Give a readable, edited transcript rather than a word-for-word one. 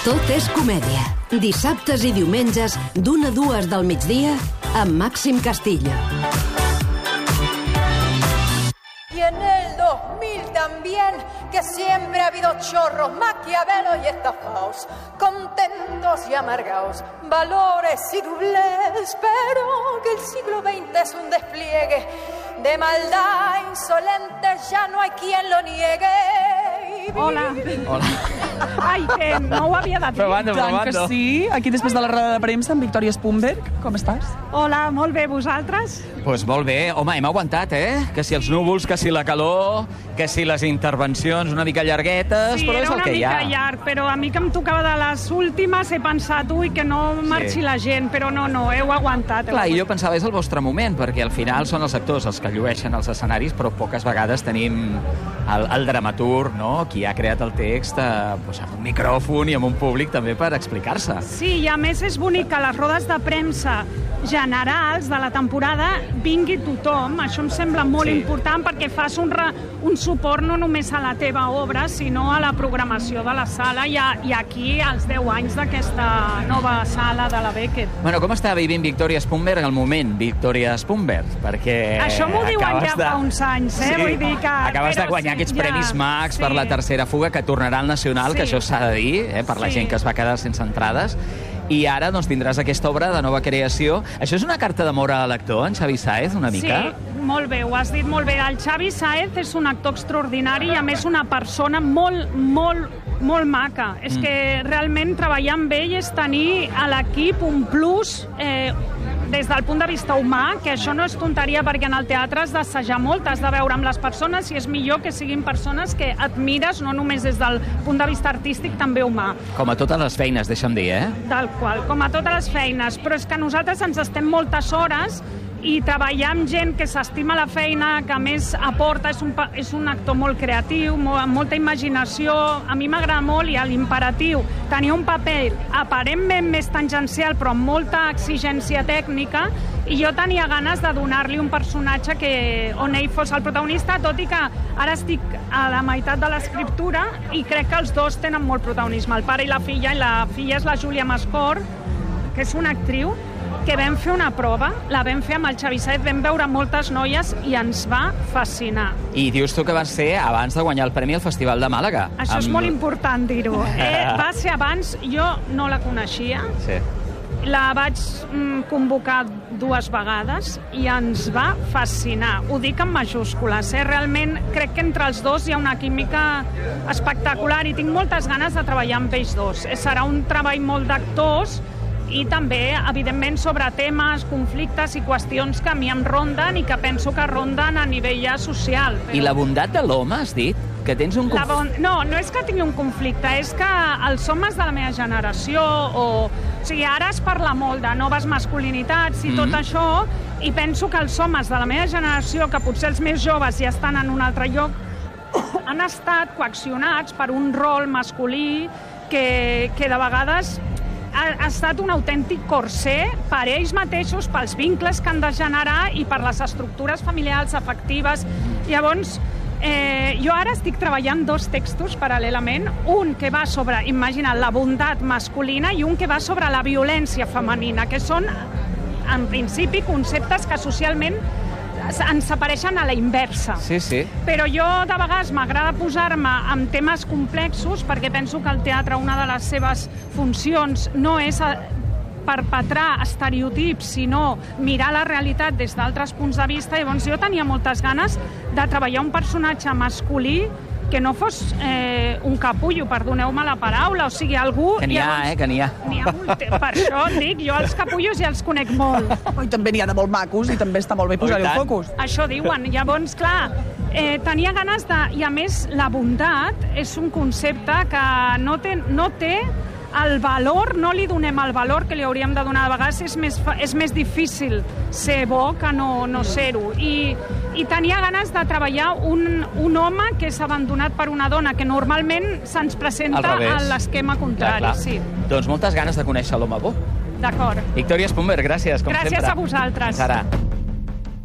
Tot és comèdia. Dissabtes i diumenges, d'1 a 2 del migdia, amb Màxim Castillo. Y en el 2000 también, que siempre ha habido chorros, maquiavelos y estafaos, contentos y amargaos, valores y doblez, pero que el siglo XX es un despliegue de maldad insolente, ya no hay quien lo niegue. Hola. Ai, que no ho havia de dir. Probando. Que sí. Aquí després de la roda de premsa amb Victòria Spunberg. Com estàs? Hola, molt bé, vosaltres? Pues molt bé. Home, hem aguantat, Que si els núvols, que si la calor, que si les intervencions una mica llarguetes, Sí, però és era el una que hi ha. mica llarg, però a mi que em tocava de les últimes he pensat, ui, que no marxi la gent, però no, heu aguantat. Clar, i jo pensava, és el vostre moment, perquè al final són els actors els que llueixen els escenaris, però poques vegades tenim el dramaturg, no?, qui ha creat el text doncs amb un micròfon i amb un públic també per explicar-se. Sí, i a més és bonic que a les rodes de premsa generals de la temporada vingui tothom. Això em sembla molt important perquè fas un suport no només a la teva obra, sinó a la programació de la sala i aquí als 10 anys d'aquesta nova sala de la Beckett. Bueno, com està vivint Victòria Spunberg al moment, Victòria Spunberg? Perquè això m'ho diuen ja fa uns anys, Sí. Vull dir que... Acabes de guanyar aquests Premis Max per la tercera fuga, que tornarà al Nacional, que això s'ha de dir, per la gent que es va quedar sense entrades. I ara doncs, tindràs aquesta obra de nova creació. Això és una carta d'amor a l'actor, en Xavi Sáez, una mica? Sí, molt bé, ho has dit molt bé. El Xavi Sáez és un actor extraordinari i, a més, una persona molt maca. És que realment treballar amb ell és tenir a l'equip un plus des del punt de vista humà, que això no és tonteria perquè en el teatre has d'assajar molt, has de veure amb les persones i és millor que siguin persones que admires no només des del punt de vista artístic, també humà. Com a totes les feines, deixa'm dir, Tal qual, com a totes les feines. Però és que nosaltres ens estem moltes hores i treballar amb gent que s'estima la feina, que a més aporta, és un actor molt creatiu, amb molta imaginació. A mi m'agrada molt i a l'Imperatiu tenia un paper aparentment més tangencial però amb molta exigència tècnica i jo tenia ganes de donar-li un personatge on ell fos el protagonista, tot i que ara estic a la meitat de l'escriptura i crec que els dos tenen molt protagonisme, el pare i la filla és la Júlia Mascor, que és una actriu que vam fer una prova, la vam fer amb el Xavi Sáez, vam veure moltes noies i ens va fascinar. I dius tu que va ser abans de guanyar el premi al Festival de Màlaga. Això és molt important dir-ho. Va ser abans, jo no la coneixia, la vaig convocar 2 vegades i ens va fascinar. Ho dic en majúscules, Realment crec que entre els dos hi ha una química espectacular i tinc moltes ganes de treballar amb ells dos. Serà un treball molt d'actors i també, evidentment, sobre temes, conflictes i qüestions que a mi em ronden i que penso que ronden a nivell ja social. I la bondat de l'home, has dit? Que tens un conflicte? No és que tingui un conflicte, és que els homes de la meva generació, o sigui, ara es parla molt de noves masculinitats i tot això, i penso que els homes de la meva generació, que potser els més joves ja estan en un altre lloc, han estat coaccionats per un rol masculí que de vegades ha estat un autèntic corser per ells mateixos, pels vincles que han de generar i per les estructures familiars, afectives. Llavors, jo ara estic treballant 2 textos paral·lelament, un que va sobre, imagina't, la bondat masculina i un que va sobre la violència femenina, que són, en principi, conceptes que socialment ens apareixen a la inversa. Sí. Però jo, de vegades, m'agrada posar-me amb temes complexos perquè penso que el teatre, una de les seves funcions, no és perpetrar estereotips, sinó mirar la realitat des d'altres punts de vista. Llavors, jo tenia moltes ganes de treballar un personatge masculí que no fos un capullo, perdoneu-me la paraula, o sigui, algú... Que n'hi ha, que n'hi ha. Per això dic, jo els capullos ja els conec molt. I també n'hi ha de molt macos i també està molt bé posar-hi el focus. Això diuen. Llavors, clar, tenia ganes de... I a més, la bondat és un concepte que no té el valor, no li donem el valor que li hauríem de donar. De vegades és més difícil ser bo que no ser-ho. I tenia ganes de treballar un home que és abandonat per una dona, que normalment se'ns presenta a l'esquema contrari. Sí. Doncs moltes ganes de conèixer l'home bo. D'acord. Victòria Spunberg, gràcies, com sempre. Gràcies a vosaltres. Fins ara.